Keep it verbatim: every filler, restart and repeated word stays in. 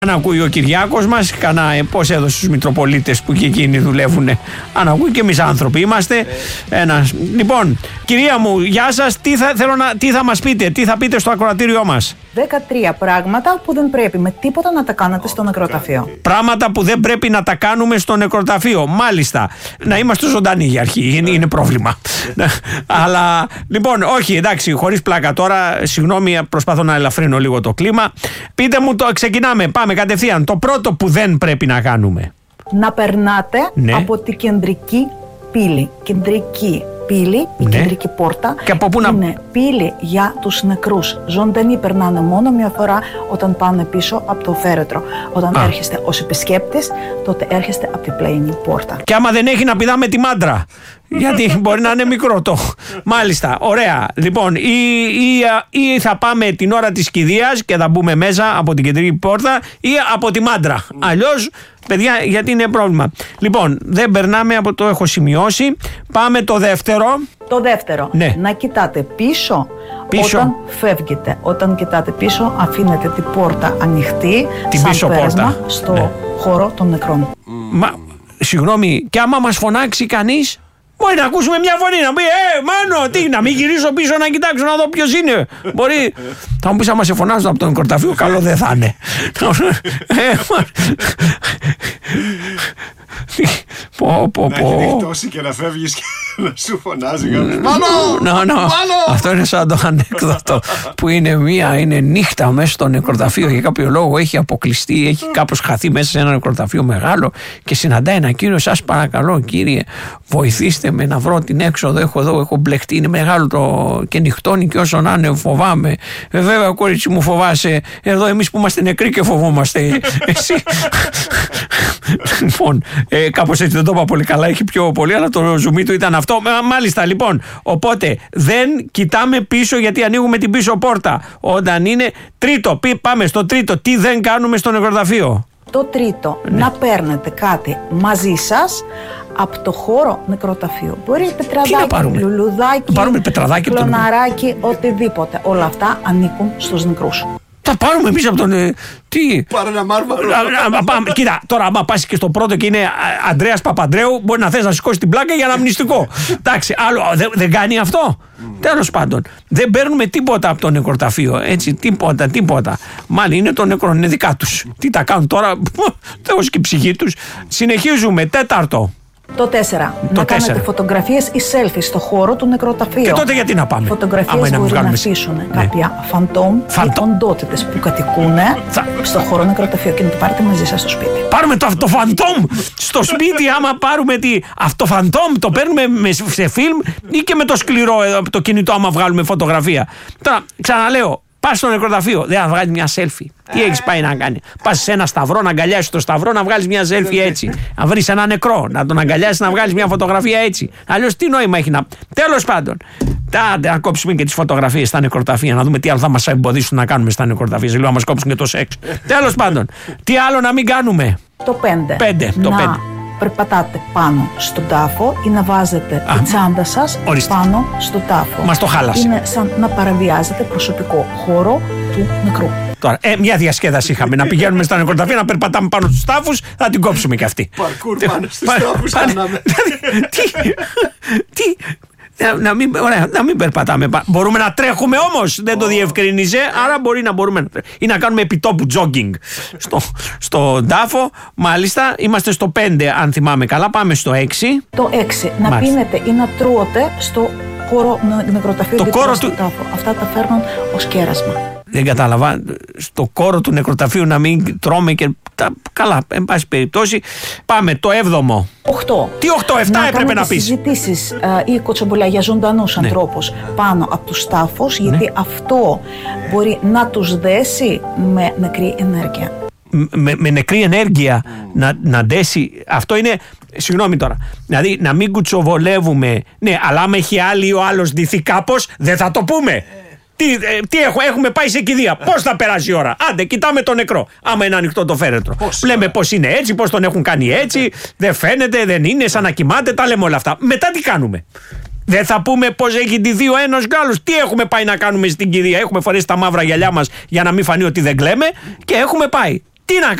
Αν ακούει ο Κυριάκος μας, κανένα πώς έδωσε στους Μητροπολίτες που και εκείνοι δουλεύουν. Αν ακούει, και εμείς άνθρωποι είμαστε. Ένας. Λοιπόν, κυρία μου, γεια σας. Τι θα, θέλω να, τι θα μας πείτε, τι θα πείτε στο ακροατήριό μας? δεκατρία πράγματα που δεν πρέπει με τίποτα να τα κάνετε στο νεκροταφείο. Πράγματα που δεν πρέπει να τα κάνουμε στο νεκροταφείο. Μάλιστα. Να είμαστε ζωντανοί για αρχή. Είναι, είναι πρόβλημα. Αλλά λοιπόν, όχι, εντάξει, χωρίς πλάκα τώρα. Συγγνώμη, προσπαθώ να ελαφρύνω λίγο το κλίμα. Πείτε μου, το ξεκινάμε. Πάμε κατευθείαν. Το πρώτο που δεν πρέπει να κάνουμε. Να περνάτε ναι. από την κεντρική πύλη. Κεντρική πύλη, η ναι. κεντρική πόρτα. Και από πού να... είναι πύλη για τους νεκρούς. Ζωντανοί περνάνε μόνο μια φορά όταν πάνε πίσω από το φέρετρο. Όταν Α. έρχεστε ως επισκέπτης, τότε έρχεστε από την πλαϊνή πόρτα. Και άμα δεν έχει, να πηδάμε τη μάντρα. Γιατί μπορεί να είναι μικρό το. Μάλιστα, ωραία. Λοιπόν, ή, ή, ή θα πάμε την ώρα της κηδείας και θα μπούμε μέσα από την κεντρική πόρτα, ή από τη μάντρα. Αλλιώς, παιδιά, γιατί είναι πρόβλημα. Λοιπόν, δεν περνάμε από το έχω σημειώσει. Πάμε το δεύτερο. Το δεύτερο, ναι. να κοιτάτε πίσω, πίσω όταν φεύγετε. Όταν κοιτάτε πίσω, αφήνετε την πόρτα ανοιχτή, την σαν πίσω πέρασμα πόρτα. στο ναι. χώρο των νεκρών. Μα, συγγνώμη, και άμα μας φωνάξει κανείς, μπορεί να ακούσουμε μια φωνή να πει «Ε, Μάνο, τι, να μην γυρίσω πίσω να κοιτάξω να δω ποιος είναι». Μπορεί. Θα μου πεις, άμα σε φωνάζουν από το νεκροταφείο, καλό δεν θα είναι. Πω, πω, πω. Να έχει νυχτώσει και να φεύγεις και να σου φωνάζει κάποιος «Μάνο! Μάνο!» Αυτό είναι σαν το ανέκδοτο που είναι μία, είναι νύχτα μέσα στο νεκροταφείο, για κάποιο λόγο έχει αποκλειστεί, έχει κάπως χαθεί μέσα σε ένα νεκροταφείο μεγάλο και συναντάει ένα κύριο, σας παρακαλώ κύριε, βοηθήστε με να βρω την έξοδο, έχω εδώ, έχω μπλεχτεί, είναι μεγάλο το και νυχτώνει και όσο να είναι φοβάμαι. Ε, βέβαια κορίτσι μου, φοβάσαι, εδώ εμείς που είμαστε νεκροί και φοβόμαστε. Εσύ. Λοιπόν, ε, κάπως έτσι δεν το είπα πολύ καλά, έχει πιο πολύ, αλλά το ζουμί του ήταν αυτό. Μάλιστα, λοιπόν, οπότε δεν κοιτάμε πίσω γιατί ανοίγουμε την πίσω πόρτα. Όταν είναι τρίτο, πάμε στο τρίτο, τι δεν κάνουμε στο νεκροταφείο. Το τρίτο, ναι. να παίρνετε κάτι μαζί σας από το χώρο νεκροταφείου. Μπορεί πετραδάκι, λουλουδάκι, κλωναράκι, οτιδήποτε. Όλα αυτά ανήκουν στους νεκρούς. Θα πάρουμε εμείς από τον. Ε, τι. Πάρε ένα μάρμαρο. Κοίτα, τώρα, άμα πας και στο πρώτο και είναι Ανδρέας Παπανδρέου, μπορεί να θες να σηκώσει την πλάκα για αναμνηστικό. Εντάξει, άλλο. Δεν, δεν κάνει αυτό. Mm. Τέλος πάντων, δεν παίρνουμε τίποτα από το νεκροταφείο. Έτσι, τίποτα, τίποτα. Μάλλον είναι το νεκρό, είναι δικά τους. Τι τα κάνουν τώρα, Θεός και η ψυχή τους. Συνεχίζουμε. Τέταρτο. Το τέσσερα. Το να τέσσερα. κάνετε φωτογραφίες ή selfies στο χώρο του νεκροταφείου. Και τότε γιατί να πάμε. Φωτογραφίες να μπορεί να βγάλουμε... αφήσουν ναι. κάποια Φαντόμ. φαντόμ ή οντότητες που κατοικούν Θα... στο χώρο νεκροταφείου και να το πάρετε μαζί σας στο σπίτι. Πάρουμε το αυτοφαντόμ στο σπίτι, άμα πάρουμε τι. Αυτοφαντόμ το παίρνουμε σε φιλμ ή και με το σκληρό το κινητό, άμα βγάλουμε φωτογραφία. Τώρα, ξαναλέω. Πας στο νεκροταφείο, δεν θα βγάλεις μια selfie. Τι έχεις πάει να κάνει? Πας σε ένα σταυρό, να αγκαλιάσεις το σταυρό, να βγάλεις μια selfie έτσι. Να βρεις ένα νεκρό, να τον αγκαλιάσεις, να βγάλεις μια φωτογραφία έτσι. Αλλιώς τι νόημα έχει να. Τέλος πάντων. Τάντε, να κόψουμε και τις φωτογραφίες στα νεκροταφεία, να δούμε τι άλλο θα μας εμποδίσουν να κάνουμε στα νεκροταφεία. Δηλαδή, να μας κόψουν και το σεξ. Τέλος πάντων. Τι άλλο να μην κάνουμε? Το πέντε. πέντε. Το πέντε. Περπατάτε πάνω στον τάφο ή να βάζετε Α, τη τσάντα σας ορίστε. πάνω στον τάφο. Μας το χάλασε. Είναι σαν να παραβιάζετε προσωπικό χώρο του νεκρού. Τώρα, ε, μια διασκέδαση είχαμε. Να πηγαίνουμε στα νεκροταφεία, να περπατάμε πάνω στους τάφους, θα την κόψουμε κι αυτή. Παρκούρ πάνω στους τάφους κάναμε. Τι, τι, να μην, ωραία, να μην περπατάμε. Μπορούμε να τρέχουμε όμως. Δεν το διευκρίνησε. Άρα μπορεί να μπορούμε να τρέχουμε. Ή να κάνουμε επιτόπου jogging στο, στο τάφο. Μάλιστα, είμαστε στο πέντε, αν θυμάμαι καλά. Πάμε στο έξι. Το έξι. Να Μάλιστα. πίνετε ή να τρούετε στο χώρο νεκροταφείου. Το κόρο του τάφο. Αυτά τα φέρνουν ως κέρασμα. Δεν κατάλαβα. Στο κόρο του νεκροταφείου να μην τρώμε και. Τα, καλά, εν πάση περιπτώσει. Πάμε το έβδομο. Οχτώ. Τι οχτώ, εφτά να έπρεπε να πεις. Συζητήσεις ή κοτσομπολιά για ζωντανούς ναι. ανθρώπους πάνω από τους τάφους, γιατί ναι. αυτό μπορεί να τους δέσει με νεκρή ενέργεια. Με, με νεκρή ενέργεια mm. να, να δέσει. Αυτό είναι. Συγγνώμη τώρα. Δηλαδή να μην κουτσοβολεύουμε. Ναι, αλλά άμα έχει άλλη ή ο άλλος ντυθεί κάπως, δεν θα το πούμε. Τι, ε, τι έχουμε, έχουμε πάει σε κηδεία. Πώς θα περάσει η ώρα? Άντε, κοιτάμε το νεκρό. Άμα είναι ανοιχτό το φέρετρο. Πώς, λέμε πώς είναι έτσι, πώς τον έχουν κάνει έτσι. Δεν φαίνεται, δεν είναι, σαν να κοιμάται. Τα λέμε όλα αυτά. Μετά τι κάνουμε? Δεν θα πούμε πώς έχει ντυθεί ο ένας Γάλλος. Τι έχουμε πάει να κάνουμε στην κηδεία? Έχουμε φορέσει τα μαύρα γυαλιά μας για να μην φανεί ότι δεν κλαίμε και έχουμε πάει. Τι να